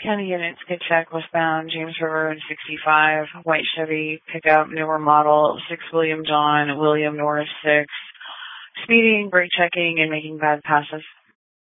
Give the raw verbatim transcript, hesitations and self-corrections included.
County units could check westbound James River and sixty-five, white Chevy pickup, newer model, six William John, William Norris six, speeding, brake checking, and making bad passes.